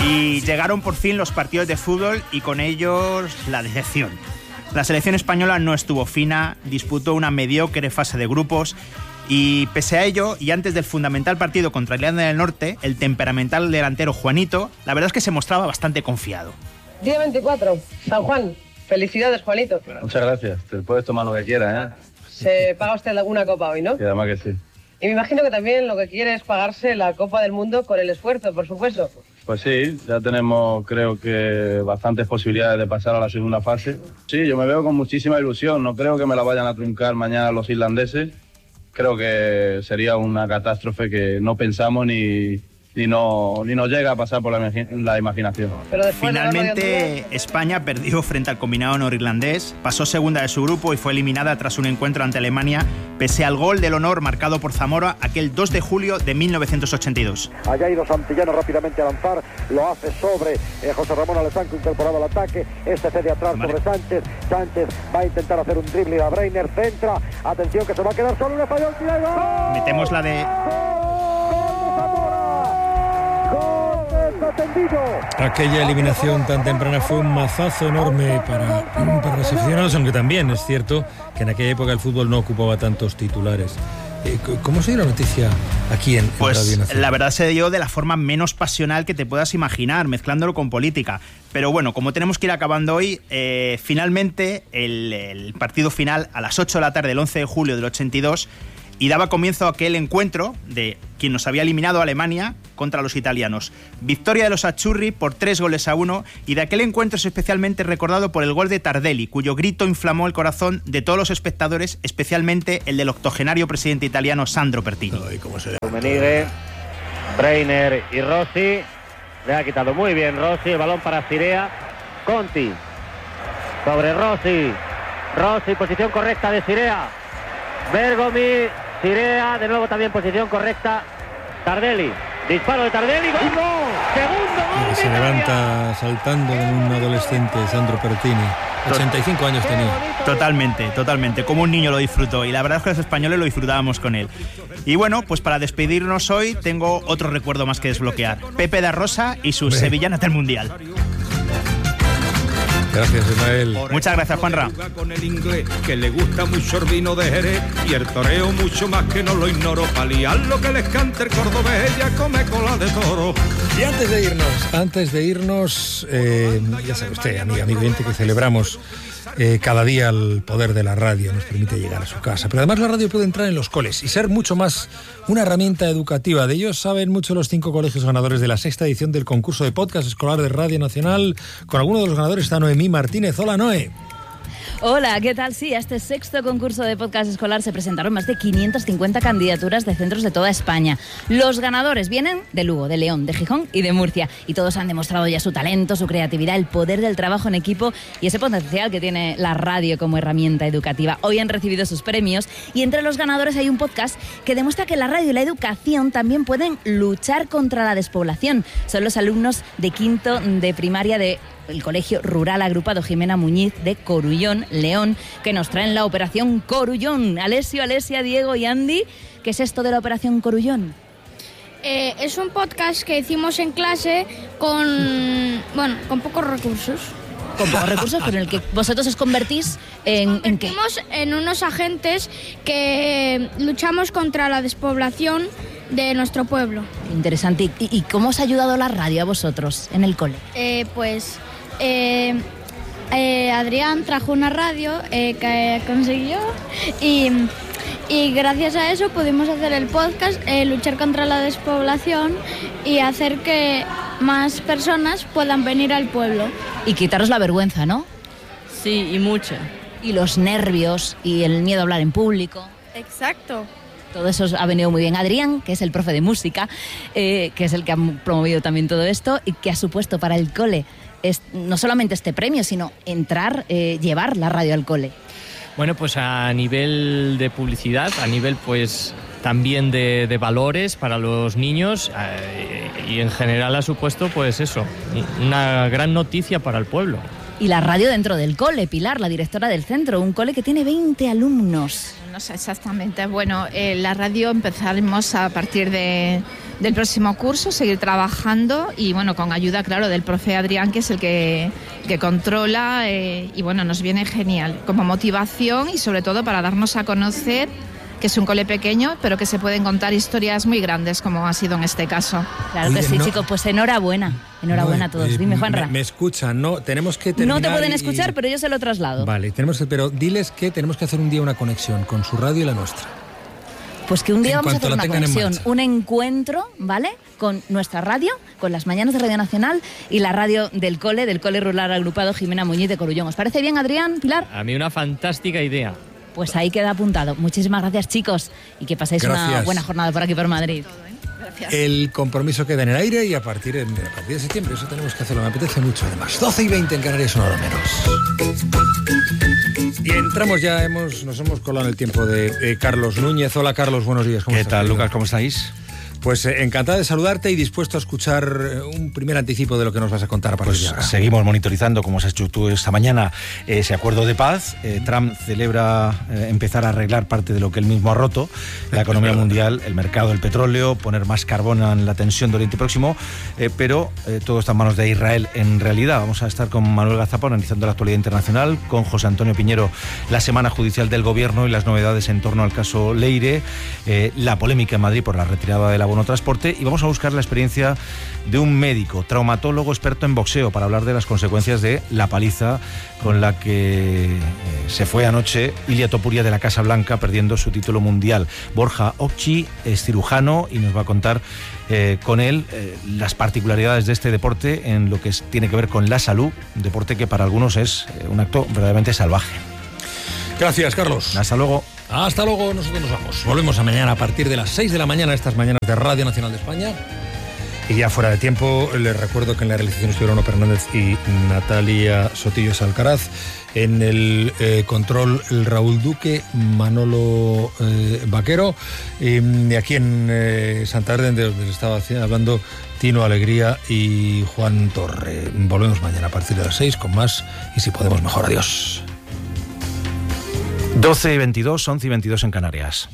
Y llegaron por fin los partidos de fútbol y con ellos la decepción. La selección española no estuvo fina, disputó una mediocre fase de grupos y pese a ello, y antes del fundamental partido contra Irlanda del Norte, el temperamental delantero Juanito, la verdad es que se mostraba bastante confiado. Día 24, San Juan. Felicidades, Juanito. Muchas gracias, te puedes tomar lo que quieras, ¿eh? Se paga usted alguna copa hoy, ¿no? Y además que sí. Y me imagino que también lo que quiere es pagarse la Copa del Mundo con el esfuerzo, por supuesto. Pues sí, ya tenemos creo que bastantes posibilidades de pasar a la segunda fase. Sí, yo me veo con muchísima ilusión, no creo que me la vayan a truncar mañana los irlandeses. Creo que sería una catástrofe que no pensamos ni nos llega a pasar por la imaginación. Finalmente, España perdió frente al combinado norirlandés, pasó segunda de su grupo y fue eliminada tras un encuentro ante Alemania, pese al gol del honor marcado por Zamora aquel 2 de julio de 1982. Allá ha ido Santillana rápidamente a lanzar, lo hace sobre José Ramón Alessandro, incorporado al ataque, cede atrás sobre Sánchez va a intentar hacer un dribbling a Breiner, centra, atención que se va a quedar solo, le falló el tiro y ¡gol! Metemos la de... Aquella eliminación tan temprana fue un mazazo enorme para los aficionados, aunque también es cierto que en aquella época el fútbol no ocupaba tantos titulares. ¿Cómo se dio la noticia aquí en Radio Nacional? La verdad se dio de la forma menos pasional que te puedas imaginar, mezclándolo con política. Pero bueno, como tenemos que ir acabando hoy, finalmente el partido final a las 8 de la tarde del 11 de julio del 82 y daba comienzo a aquel encuentro de quien nos había eliminado a Alemania contra los italianos. Victoria de los Azzurri por 3-1 y de aquel encuentro es especialmente recordado por el gol de Tardelli, cuyo grito inflamó el corazón de todos los espectadores, especialmente el del octogenario presidente italiano Sandro Pertini. Rummenigge, Breiner y Rossi. Le ha quitado muy bien Rossi, el balón para Sirea. Conti sobre Rossi. Rossi, posición correcta de Sirea. Bergomi, Sirea, de nuevo también posición correcta. Tardelli, disparo de Tardelli, ¡gol! ¡Segundo gol! Se levanta saltando como un adolescente Sandro Pertini. 85 años tenía. Totalmente, como un niño lo disfrutó y la verdad es que los españoles lo disfrutábamos con él. Y bueno, pues para despedirnos hoy tengo otro recuerdo más que desbloquear. Pepe da Rosa y sus sevillanas del Mundial. Gracias, Ismael. Muchas gracias, Juanra. Con el inglés, que le gusta mucho el vino de Jerez y el toreo mucho más que no lo ignoro. Pa' liar lo que les cante el cordobés, ella come cola de toro. Y antes de irnos, ya sabe usted, amigo oyente, que celebramos cada día el poder de la radio, nos permite llegar a su casa. Pero además la radio puede entrar en los coles y ser mucho más una herramienta educativa. De ellos saben mucho los 5 colegios ganadores de la 6ª edición del concurso de podcast escolar de Radio Nacional. Con alguno de los ganadores está Noemí Martínez. Hola, Noé. Hola, ¿qué tal? Sí, a este 6º concurso de podcast escolar se presentaron más de 550 candidaturas de centros de toda España. Los ganadores vienen de Lugo, de León, de Gijón y de Murcia. Y todos han demostrado ya su talento, su creatividad, el poder del trabajo en equipo y ese potencial que tiene la radio como herramienta educativa. Hoy han recibido sus premios y entre los ganadores hay un podcast que demuestra que la radio y la educación también pueden luchar contra la despoblación. Son los alumnos de 5º de primaria de el Colegio Rural Agrupado Jimena Muñiz de Corullón, León, que nos traen la Operación Corullón. Alessio, Alesia, Diego y Andy, ¿qué es esto de la Operación Corullón? Es un podcast que hicimos en clase con pocos recursos. Con pocos recursos, con el que vosotros os convertís en ¿qué? En unos agentes que luchamos contra la despoblación de nuestro pueblo. Interesante. ¿Y cómo os ha ayudado la radio a vosotros en el cole? Adrián trajo una radio que consiguió y gracias a eso pudimos hacer el podcast, luchar contra la despoblación y hacer que más personas puedan venir al pueblo. Y quitaros la vergüenza, ¿no? Sí, y mucha. Y los nervios y el miedo a hablar en público. Exacto. Todo eso ha venido muy bien. Adrián, que es el profe de música, que es el que ha promovido también todo esto y que ha supuesto para el cole no solamente este premio, sino llevar la radio al cole. Bueno, pues a nivel de publicidad, a nivel pues también de valores para los niños y en general ha supuesto pues eso, una gran noticia para el pueblo. Y la radio dentro del cole, Pilar, la directora del centro, un cole que tiene 20 alumnos. No sé exactamente. Bueno, la radio empezaremos a partir del próximo curso, seguir trabajando y bueno, con ayuda, claro, del profe Adrián, que es el que controla y bueno, nos viene genial como motivación y sobre todo para darnos a conocer que es un cole pequeño, pero que se pueden contar historias muy grandes, como ha sido en este caso. Claro que sí, chicos, pues enhorabuena. Enhorabuena a todos. Dime, Juanra. Me escuchan, ¿no? Tenemos que terminar. No te pueden escuchar, pero yo se lo traslado. Vale, pero diles que tenemos que hacer un día una conexión con su radio y la nuestra. Pues que un día vamos a hacer una conexión, un encuentro, ¿vale? Con nuestra radio, con las mañanas de Radio Nacional y la radio del Cole Rural Agrupado Jimena Muñiz de Corullón. ¿Os parece bien, Adrián, Pilar? A mí una fantástica idea. Pues ahí queda apuntado. Muchísimas gracias, chicos, y que paséis una buena jornada por aquí, por Madrid. Gracias. El compromiso queda en el aire y a partir de septiembre eso tenemos que hacerlo. Me apetece mucho, además. 12:20 en Canarias, una hora menos. Y entramos ya, nos hemos colado en el tiempo de Carlos Núñez. Hola, Carlos, buenos días. ¿Qué tal, Lucas? ¿Cómo estáis? Pues encantado de saludarte y dispuesto a escuchar un primer anticipo de lo que nos vas a contar a partir de ahora. Seguimos monitorizando, como has hecho tú esta mañana, ese acuerdo de paz. Trump celebra empezar a arreglar parte de lo que él mismo ha roto, la economía mundial, el mercado del petróleo, poner más carbón en la tensión de Oriente Próximo, pero todo está en manos de Israel en realidad. Vamos a estar con Manuel Gazapón analizando la actualidad internacional, con José Antonio Piñero la semana judicial del gobierno y las novedades en torno al caso Leire, la polémica en Madrid por la retirada de la bono transporte, y vamos a buscar la experiencia de un médico, traumatólogo experto en boxeo, para hablar de las consecuencias de la paliza con la que se fue anoche Ilia Topuria de la Casa Blanca, perdiendo su título mundial. Borja Occhi es cirujano y nos va a contar con él las particularidades de este deporte en lo que tiene que ver con la salud, un deporte que para algunos es un acto verdaderamente salvaje. Gracias, Carlos. Hasta luego. Hasta luego, nosotros nos vamos. Volvemos a mañana a partir de las 6 de la mañana, estas mañanas de Radio Nacional de España. Y ya fuera de tiempo, les recuerdo que en la realización estuvieron Ono Fernández y Natalia Sotillo Alcaraz. En el control, el Raúl Duque, Manolo Vaquero. Y aquí en Santander, de donde estaba hablando Tino Alegría y Juan Torre. Volvemos mañana a partir de las 6 con más y si podemos mejor. Adiós. 12:22, 11:22 en Canarias.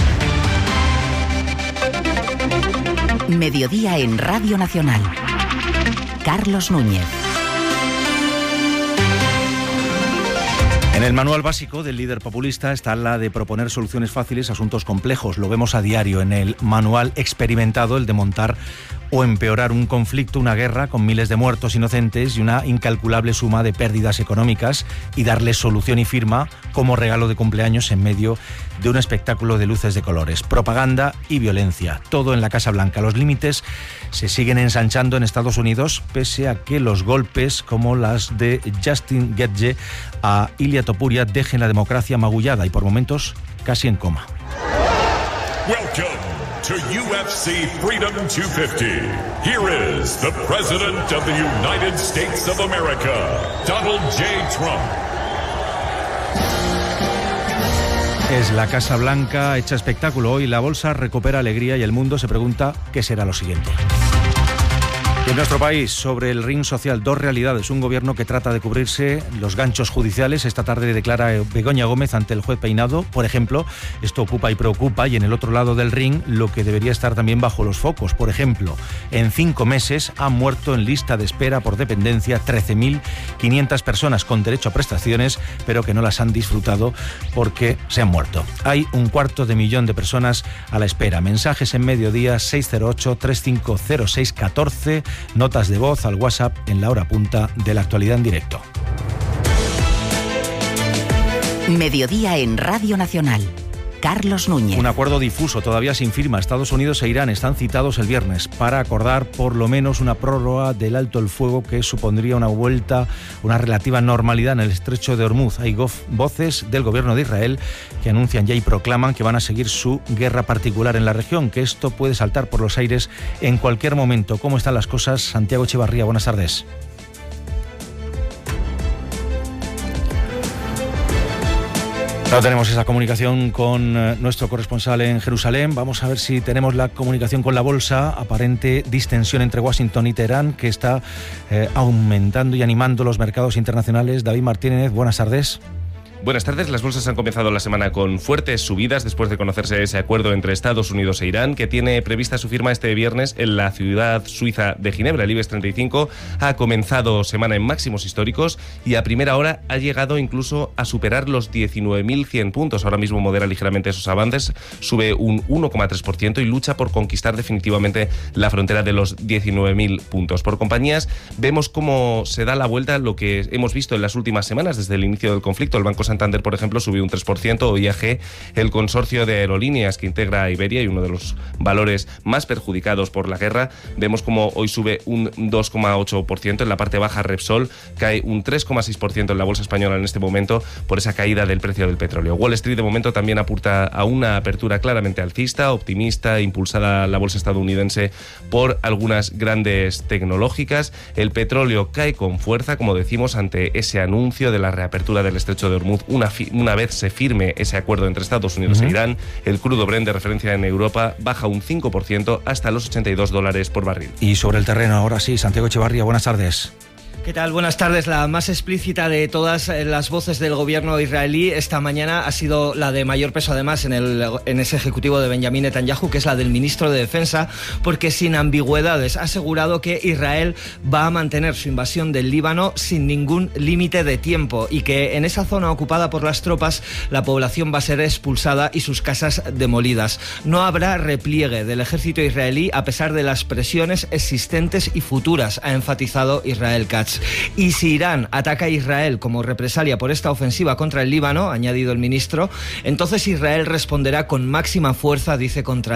Mediodía en Radio Nacional. Carlos Núñez. En el manual básico del líder populista está la de proponer soluciones fáciles a asuntos complejos. Lo vemos a diario en el manual experimentado, el de montar o empeorar un conflicto, una guerra con miles de muertos inocentes y una incalculable suma de pérdidas económicas, y darle solución y firma como regalo de cumpleaños en medio de un espectáculo de luces de colores, propaganda y violencia. Todo en la Casa Blanca. Los límites se siguen ensanchando en Estados Unidos, pese a que los golpes como las de Justin Getje a Ilia Topuria dejen la democracia magullada y por momentos casi en coma. Welcome to UFC Freedom 250. Here is the President of the United States of America, Donald J. Trump. Es la Casa Blanca hecha espectáculo. Hoy la bolsa recupera alegría y el mundo se pregunta qué será lo siguiente. En nuestro país, sobre el ring social, dos realidades. Un gobierno que trata de cubrirse los ganchos judiciales. Esta tarde declara Begoña Gómez ante el juez Peinado, por ejemplo. Esto ocupa y preocupa. Y en el otro lado del ring, lo que debería estar también bajo los focos. Por ejemplo, en 5 meses han muerto en lista de espera por dependencia 13.500 personas con derecho a prestaciones, pero que no las han disfrutado porque se han muerto. Hay 250.000 de personas a la espera. Mensajes en mediodía 608-350614. Notas de voz al WhatsApp en la hora punta de la actualidad en directo. Mediodía en Radio Nacional. Carlos Núñez. Un acuerdo difuso, todavía sin firma. Estados Unidos e Irán están citados el viernes para acordar por lo menos una prórroga del alto el fuego que supondría una vuelta, una relativa normalidad en el estrecho de Hormuz. Hay voces del gobierno de Israel que anuncian ya y proclaman que van a seguir su guerra particular en la región, que esto puede saltar por los aires en cualquier momento. ¿Cómo están las cosas? Santiago Echevarría, buenas tardes. No tenemos esa comunicación con nuestro corresponsal en Jerusalén. Vamos a ver si tenemos la comunicación con la bolsa. Aparente distensión entre Washington y Teherán que está aumentando y animando los mercados internacionales. David Martínez, buenas tardes. Buenas tardes. Las bolsas han comenzado la semana con fuertes subidas después de conocerse ese acuerdo entre Estados Unidos e Irán, que tiene prevista su firma este viernes en la ciudad suiza de Ginebra. El IBEX 35 ha comenzado semana en máximos históricos y a primera hora ha llegado incluso a superar los 19.100 puntos. Ahora mismo modera ligeramente esos avances, sube un 1,3% y lucha por conquistar definitivamente la frontera de los 19.000 puntos. Por compañías, vemos cómo se da la vuelta lo que hemos visto en las últimas semanas desde el inicio del conflicto. El Banco Santander, por ejemplo, subió un 3%, o IAG, el consorcio de aerolíneas que integra a Iberia y uno de los valores más perjudicados por la guerra, vemos como hoy sube un 2,8%. En la parte baja, Repsol cae un 3,6% en la bolsa española en este momento por esa caída del precio del petróleo. Wall Street de momento también apunta a una apertura claramente alcista, optimista, impulsada la bolsa estadounidense por algunas grandes tecnológicas. El petróleo cae con fuerza, como decimos, ante ese anuncio de la reapertura del estrecho de Hormuz. Una vez se firme ese acuerdo entre Estados Unidos e Irán, el crudo Brent de referencia en Europa baja un 5% hasta los $82 por barril. Y sobre el terreno, ahora sí, Santiago Echevarría, buenas tardes. ¿Qué tal? Buenas tardes. La más explícita de todas las voces del gobierno israelí esta mañana ha sido la de mayor peso, además, en ese ejecutivo de Benjamin Netanyahu, que es la del ministro de Defensa, porque sin ambigüedades ha asegurado que Israel va a mantener su invasión del Líbano sin ningún límite de tiempo y que en esa zona ocupada por las tropas la población va a ser expulsada y sus casas demolidas. No habrá repliegue del ejército israelí a pesar de las presiones existentes y futuras, ha enfatizado Israel Katz. Y si Irán ataca a Israel como represalia por esta ofensiva contra el Líbano, ha añadido el ministro, entonces Israel responderá con máxima fuerza, dice, contra